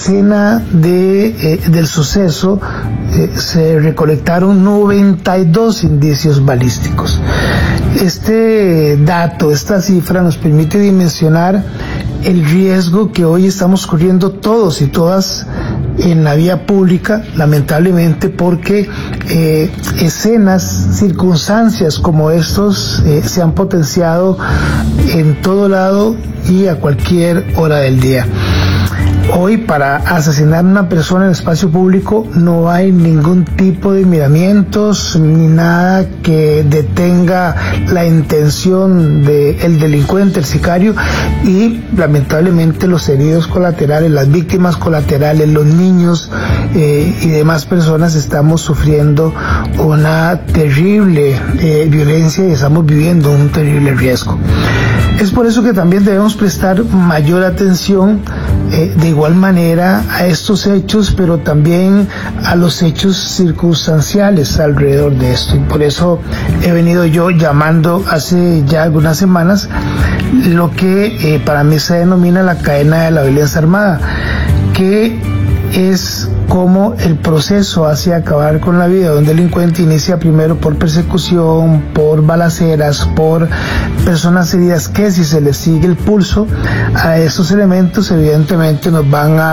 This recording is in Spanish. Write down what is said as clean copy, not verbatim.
escena del suceso se recolectaron 92 indicios balísticos. Este dato, esta cifra nos permite dimensionar el riesgo que hoy estamos corriendo todos y todas en la vía pública, lamentablemente, porque escenas, circunstancias como estos se han potenciado en todo lado y a cualquier hora del día. Hoy, para asesinar a una persona en el espacio público no hay ningún tipo de miramientos ni nada que detenga la intención del delincuente, el sicario, y lamentablemente los heridos colaterales, las víctimas colaterales, los niños y demás personas estamos sufriendo una terrible violencia y estamos viviendo un terrible riesgo. Es por eso que también debemos prestar mayor atención de igual manera a estos hechos, pero también a los hechos circunstanciales alrededor de esto. Y por eso he venido yo llamando hace ya algunas semanas lo que para mí se denomina la cadena de la violencia armada, que es como el proceso hacia acabar con la vida de un delincuente inicia primero por persecución, por balaceras, por personas heridas, que si se les sigue el pulso a estos elementos evidentemente nos van a